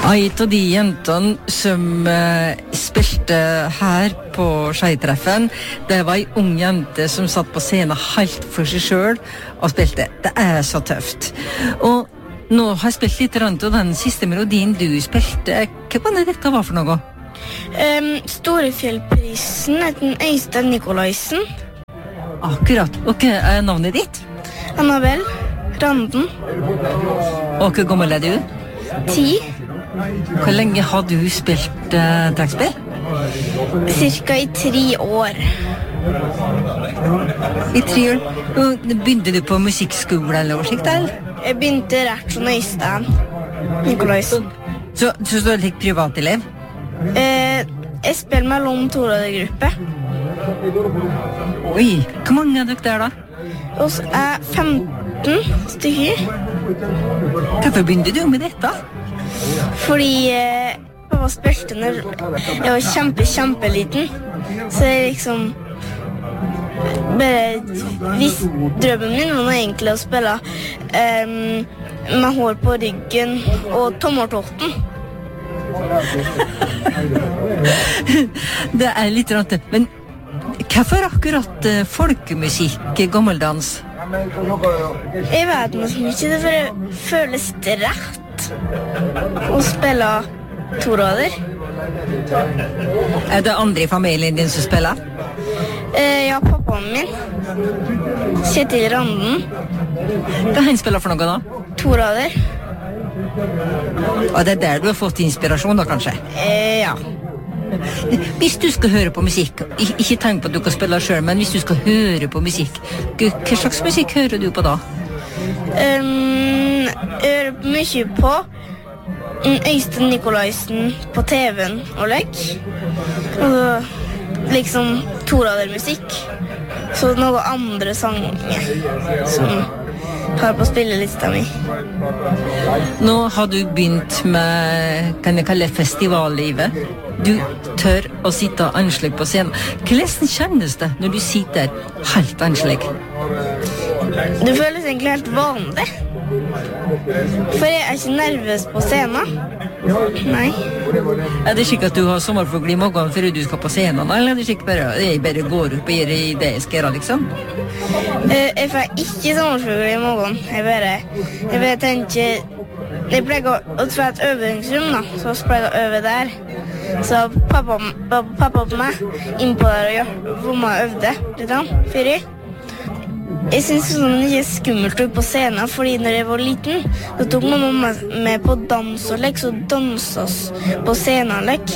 Et av de jentene som spilte her på Skei-treffen, det var en ung jente som satt på scenen helt for seg selv og spilte. Det så tøft. Og nå har jeg spilt litt rundt, og den siste melodien du spilte, hva var det dette var for noe? Storefjellprisen heter Øystein Nikolaisen. Akkurat. Og hva navnet ditt? Annabelle Randen. Og hvor gammel du? 10. Hvor lenge har du spilt trekkspill? Cirka i 3 år. I 3 år? Og begynte du på musikkskole eller noe slikt, eller? Jeg begynte rett som Øystein Nikolaisen. Så du er litt privatelev? Jeg spiller mellom torådergruppe. Oi, hvor mange dere der da? Oss 15 stykker. Hvorfor begynte du med dette? Fordi pappa spilte når jeg var kjempeliten. Så jeg liksom drømmen min var egentlig å spille med hår på ryggen og tommeltotten. Det litt rart, men hvorfor akkurat folkemusikk, gammeldans? Jeg vet nesten ikke, det føles rett å spille toråder. Det andre i familien din som spiller? Ja, pappaen min. Kjetil Randen. Hva han spiller for noe da? Toråder. Og det der du har fått inspirasjon da, kanskje? Ja. Hvis du skal høre på musikk, ikke tenk på at du kan spille selv, men hvis du skal høre på musikk, hva slags musikk hører du på da? Jeg hører mye på Øystein Nikolaisen på TV-en og lekk. Og liksom torådermusikk. Så noen andre sanger som har på spillelista mi. Nå har du begynt med, kan jeg kalle festivallivet. Du tør å sitte anslig på scenen. Hvordan kjennes det når du sitter helt anslig? Det føles egentlig helt vanlig. For jeg ikke nervøs på scenen. Nei. Det slik at du har sommerfugl i magen før du skal på scenen, eller det slik jeg bare går opp og gjør det jeg skal gjøre, liksom? Jeg får ikke sommerfugl i magen. Jeg bare tenker... Jeg pleier å ta et øvingsrom, da, så pleier jeg å øve der. Så pappa på meg innpå der og hvor man øvde litt før jeg. Jeg synes det ikke skummelt på scenen, fordi når jeg var liten, så tok mamma med på dans og lekk, så danset oss på scenen og lekk.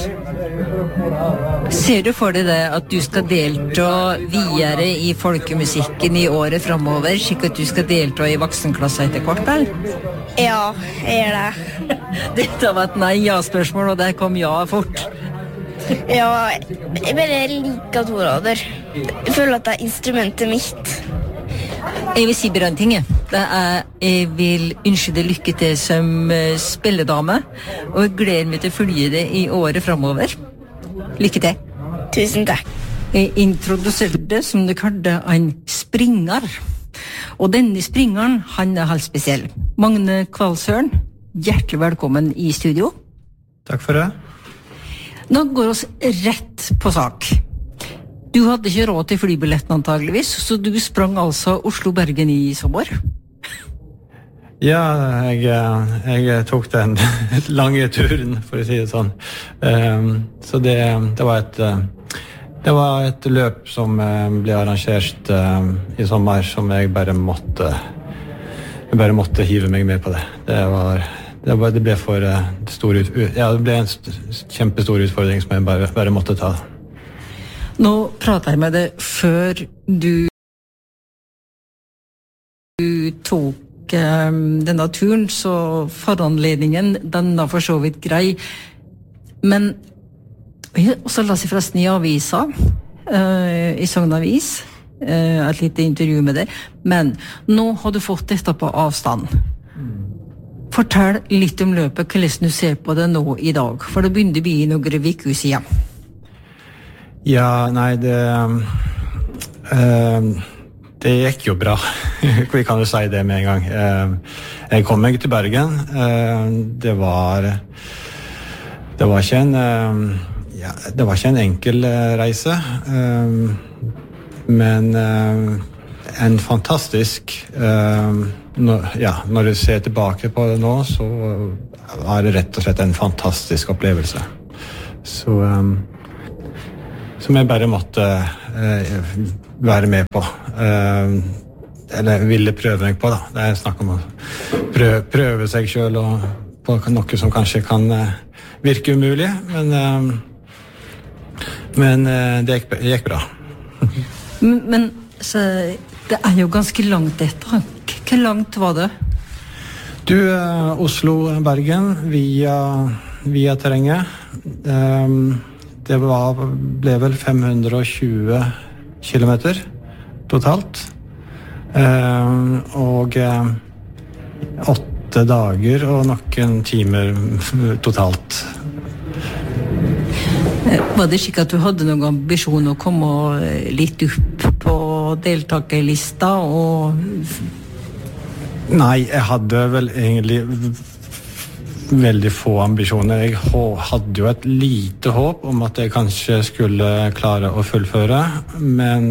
Ser du for deg det at du skal delta videre i folkemusikken i året fremover, slik at du skal delta i voksenklasse etter hvert, eller? Ja, jeg gjør det. Dette var et nei-ja-spørsmål, og der kom ja fort. Ja, jeg bare liker toråder. Jeg føler at det instrumentet mitt. Jeg vil si bare en ting. Jeg vil ønske deg lykke til som spilledame, og jeg gleder meg til å følge det i året fremover. Lykke til. Tusen takk. Jeg introduserte det som du kalte en springer. Og denne springeren, han helt spesiell. Magne Kvalsøren, hjertelig velkommen i studio. Takk for det. Nå går oss rett på sak. Du hadde ikke råd til flybilletten antageligvis, så du sprang altså Oslo-Bergen i sommer? Ja, jeg tok den lange turen, for å si det sånn. Så det var et løp som ble arrangert i sommer, som jeg bare måtte hive meg med på det. Det ble for stor det ble en kjempestor utfordring som jeg bare måtte ta. Nå prater jeg med deg før du tok denne turen, så foranledningen, den var for så vidt grei. Men også la seg forresten i avisa, i Sogn Avis, et lite intervju med deg. Men nå har du fått dette på avstand. Fortell litt om løpet, hvordan du ser på det nå i dag, for det begynner å bli noen uker siden. Ja, nei, det gikk jo bra. Vi kan jo si det med en gang. Jeg kom meg til Bergen. Det var Det var ikke en enkel reise, men en fantastisk når du ser tilbake på det nå, så var det rett og slett en fantastisk opplevelse. Så som jeg bare måtte være med på. Eller ville prøve meg på, da. Det er snakk om å prøve seg selv og på noe som kanskje kan virke umulig, men det gikk bra. Men så, det er jo ganske langt etter. Hvor langt var det? Du, Oslo-Bergen via terrenget. Det ble vel 520 kilometer totalt. Og 8 dager og noen timer totalt. Var det slik at du hadde noen ambisjon å komme litt opp på deltakerlista? Nei, jeg hadde vel egentlig veldig få ambisjoner. Jeg hadde jo et lite håp om at jeg kanskje skulle klare å fullføre, men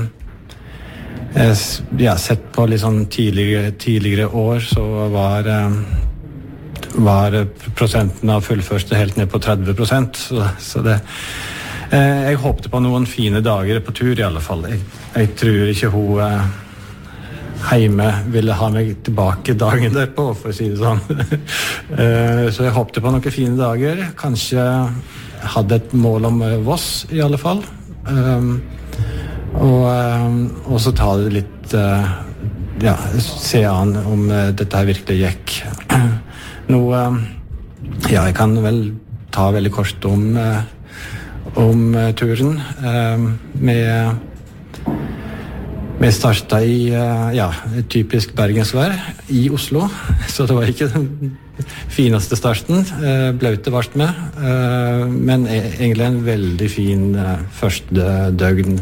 jeg har sett på litt sånn tidligere år, så var prosenten av fullførste helt ned på 30%, så det jeg håpte på noen fine dager på tur i alle fall. Jeg tror ikke hun hjemme ville ha meg tilbake dagen derpå, for å si det sånn. Så jeg håpte på noen fine dager. Kanskje hadde et mål om Voss i alle fall. Og så ta det litt se an om dette her virkelig gikk. Nå jeg kan vel ta veldig kort om turen. Vi startet i et typisk bergensvær i Oslo, så det var ikke den fineste starten. Blaute vart med, men egentlig en veldig fin første døgn.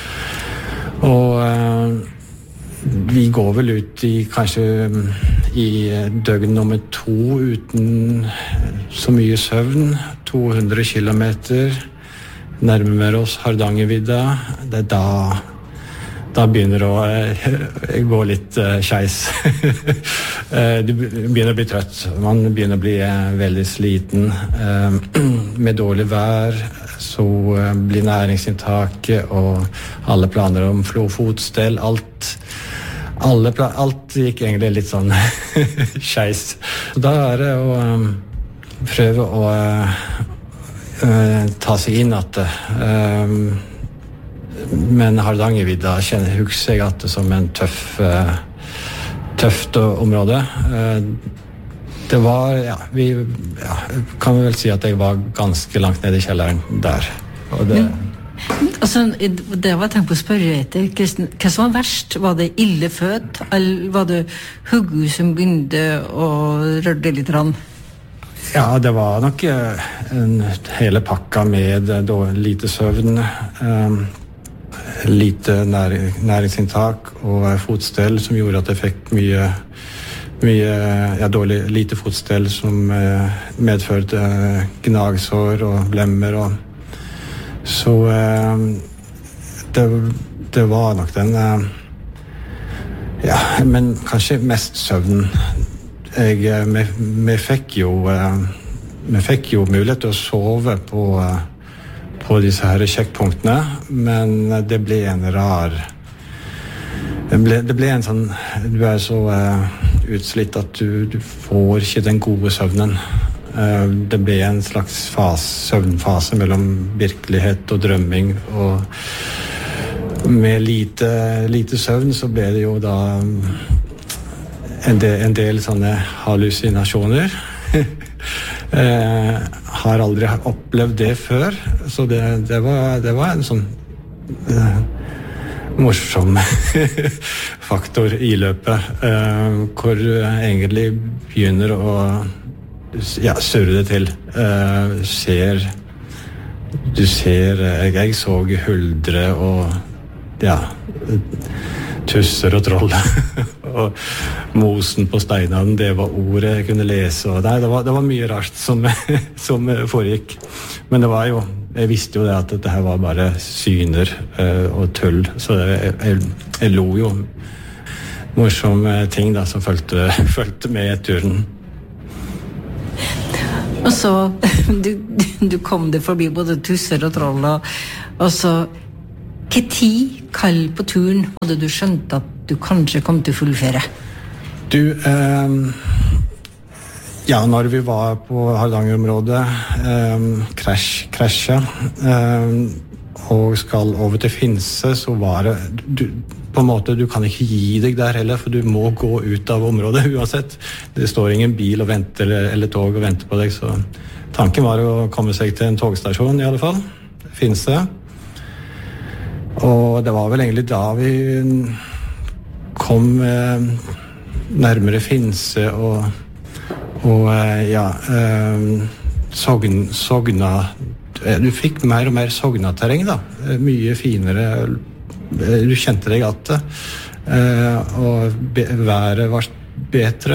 Og vi går vel ut kanskje i døgn nummer 2 uten så mye søvn. 200 kilometer, nærmer oss Hardangervidda. Det er da begynner å gå litt skeis. Du begynner å bli trøtt. Man begynner å bli veldig sliten. Med dårlig vær så blir næringsinntaket og alle planer om fotstell, alt gikk egentlig litt sånn skeis. Så da er det å prøve å ta seg inn at men Hardangervidda husker jeg at det som en tøft område. Det var, vi kan vel si at jeg var ganske langt nede i kjelleren der. Og det var jeg tenkt på å spørre etter. Hva som var verst? Var det ildefødt, eller var det hodet som begynte å røre litt rann? Ja, det var nok hele pakka med lite søvn, lite næringsinntak og fotstell som gjorde at jeg fikk lite fotstell som medførte gnagsår og blemmer. Så det var nok den men kanskje mest søvn. Vi fikk jo mulighet til å sove på disse her sjekkpunktene, men det ble en rar det ble en sånn, du så utslitt at du får ikke den gode søvnen. Det ble en slags søvnfase mellom virkelighet og drømming, og med lite søvn så ble det jo da en del sånne hallusinasjoner. Har aldri opplevd det før, så det var en sånn morsom faktor i løpet, hvor du egentlig begynner å surre det til. Jeg så huldre og tusser og troll. Og mosen på steinene, det var ordet jeg kunne lese. Og det var mye rart som foregikk. Men det var jo, jeg visste jo det at dette her var bare syner og tull. Så jeg lo jo morsomme ting da, som følte med turen. Og så, du kom det forbi både tusser og troll, og så, hva tid kall på turen hadde du skjønt at du kanskje kom til fullføre? Du, ja, når vi var på Hardanger-området, krasja, og skal over til Finse, så var det, på en måte, du kan ikke gi deg der heller, for du må gå ut av området uansett. Det står ingen bil og venter, eller tog og venter på deg, så tanken var å komme seg til en togstasjon i alle fall, Finse. Og det var vel egentlig da vi kom nærmere Finse og ja, Sogna. Du fikk mer og mer Sogna-terreng da, mye finere. Du kjente deg at det, og været var bedre,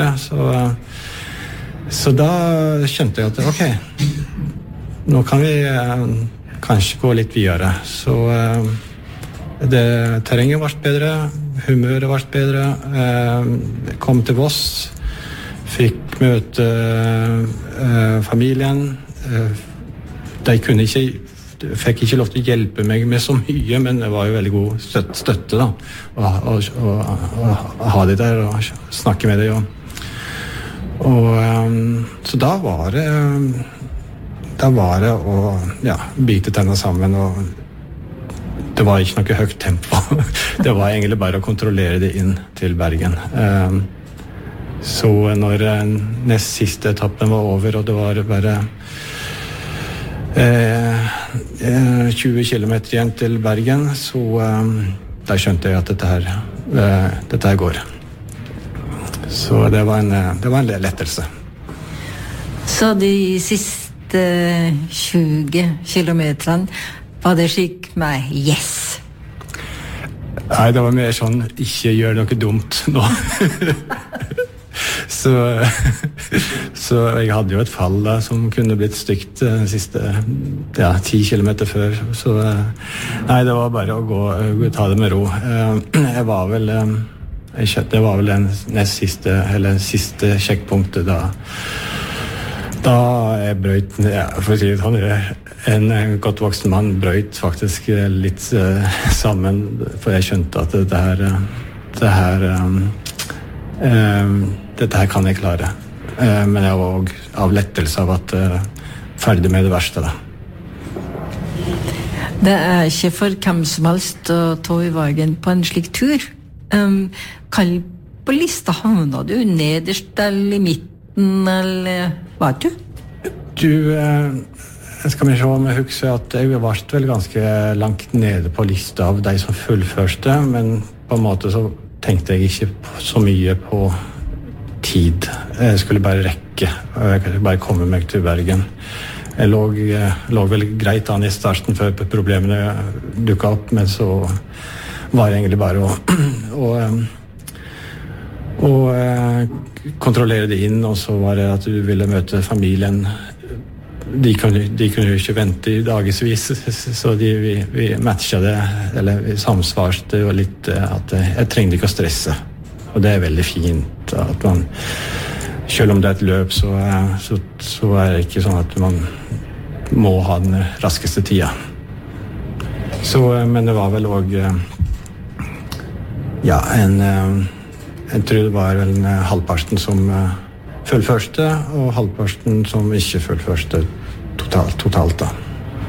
så da kjente jeg at ok, nå kan vi kanskje gå litt videre. Så terrenget ble bedre, humøret ble bedre, kom til Voss, fikk møte familien, de fikk ikke lov til å hjelpe meg med så mye, men det var jo veldig god støtte da, å ha det der og snakke med dem. Så da var det å ja, bite tennene sammen, og det var ikke noe høyt tempo. Det var egentlig bare å kontrollere det inn til Bergen. Så når nest siste etappen var over, og det var bare 20 kilometer igjen til Bergen, så da skjønte jeg at dette her går. Så det var en lettelse. Så de siste 20 kilometerne var det slik med yes? Nei, det var mer sånn, ikke gjør noe dumt nå. Så jeg hadde jo et fall da, som kunne blitt stygt de siste 10 kilometer før. Så nei, det var bare å ta det med ro. Det var vel den nest siste, eller siste sjekkpunktet da jeg brøyt, for å si det sånn, en godt voksen mann brøyt faktisk litt sammen, for jeg skjønte at dette her kan jeg klare. Men jeg var også av lettelse av at ferdig med det verste da. Det er ikke for hvem som helst å ta i veien på en slik tur. Kall på lista, havna du nederst eller i midten, eller hva er du? Skal vi se om jeg husker at jeg ble vel ganske langt nede på lista av de som fullførte, men på en måte så tenkte jeg ikke så mye på tid. Jeg skulle bare rekke, jeg kunne bare komme meg til Bergen. Jeg lå vel greit an i starten før problemene dukket opp, men så var det egentlig bare å kontrollere det inn, og så var det at du ville møte familien. De kunne jo ikke vente i dagesvis, så vi matchet det, eller vi samsvarte jo litt at jeg trengte ikke å stresse. Og det er veldig fint at man, selv om det er et løp, så er det ikke sånn at man må ha den raskeste tida. Men det var vel også, ja, jeg tror det var vel halvparten som fullførte, og halvparten som ikke fullførte totalt da.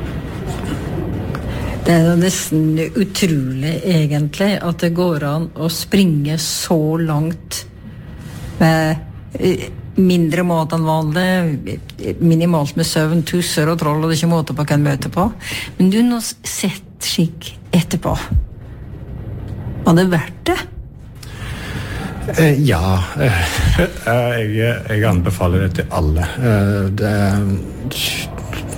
Det er nesten utrolig egentlig at det går an å springe så langt med mindre mat enn vanlig, minimalt med søvn, tusser og troll, og det er ikke måte på hva en møter på. Men du nå sett skikk etterpå. Var det verdt det? Ja, jeg anbefaler det til alle.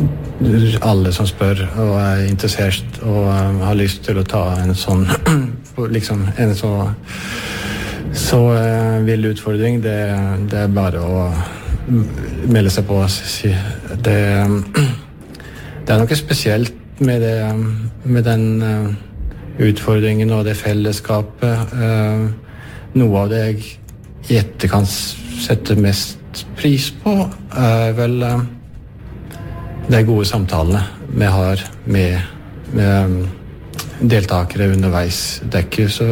Alle som spør og er interessert og har lyst til å ta en sånn liksom en så vill utfordring, det bare å melde seg på. Det noe spesielt med den utfordringen og det fellesskapet. Noe av det jeg i etterkant setter mest pris på, vel de gode samtalene vi har med deltakere underveis. Det ikke så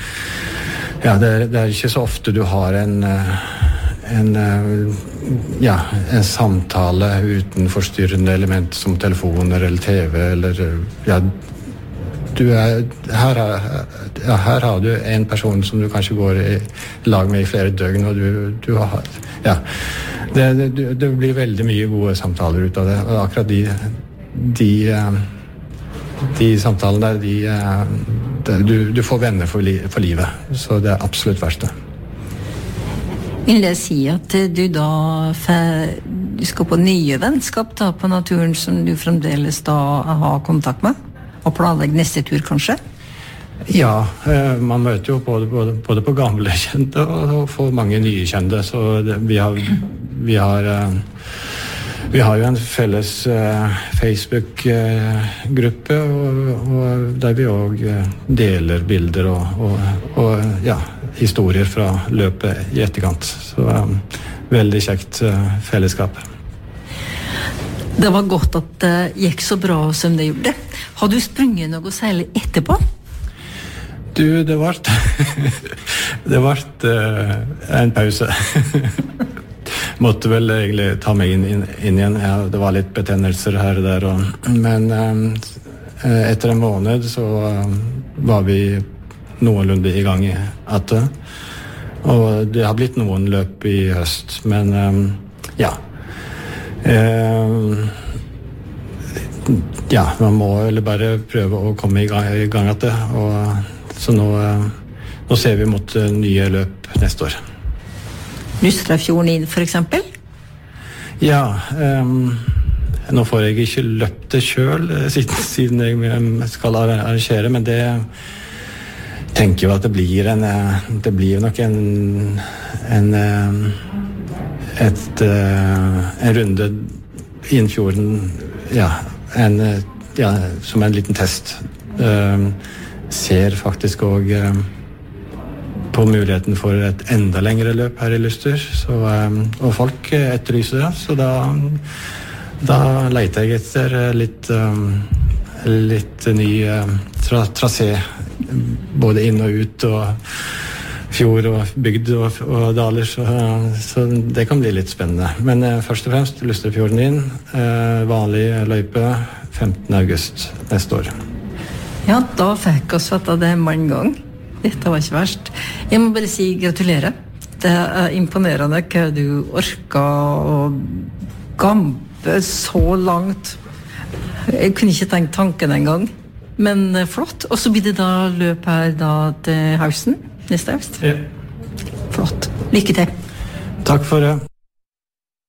det ikke så ofte du har en samtale uten forstyrrende element som telefoner eller TV eller her har du en person som du kanskje går i lag med i flere døgn, og du har det blir veldig mye gode samtaler ut av det, og akkurat de samtalene der du får venner for livet, så det absolutt verste. Vil jeg si at du da du skal på nye vennskap da, på naturen som du fremdeles da har kontakt med, og planlegge neste tur kanskje? Ja, man møter jo både på gamle kjente og for mange nye kjente, så vi har jo en felles Facebook-gruppe, og der vi også deler bilder og historier fra løpet i etterkant. Så veldig kjekt fellesskap. Det var godt at det gikk så bra som det gjorde. Har du sprunget noe særlig etterpå? Du, det ble en pause. Måtte vel egentlig ta meg inn igjen. Ja, det var litt betennelser her og der. Men etter en måned så var vi noenlunde i gang igjen. Og det har blitt noen løp i høst. Men man må vel bare prøve å komme i gang igjen. Så nå ser vi mot nye løp neste år. Nustrafjorden inn, for eksempel? Ja, nå får jeg ikke løpt det selv, siden jeg skal arrangere, men det tenker jo at det blir nok en runde inn fjorden, som en liten test. Ser faktisk også på muligheten for et enda lengre løp her i Luster, og folk etterlyser det, så da leter jeg etter litt ny trasé, både inn og ut, og fjord og bygd og daler, så det kan bli litt spennende. Men først og fremst Lusterfjorden inn, vanlig løype 15. august neste år. Ja, da fikk oss fatt av det mange gang. Dette var ikke verst. Jeg må bare si gratulerer. Det imponerende hva du orket å gampe så langt. Jeg kunne ikke tenkt tanken en gang. Men flott. Og så blir det da løp her da til høsten, neste høst. Ja. Flott. Lykke til. Takk for det.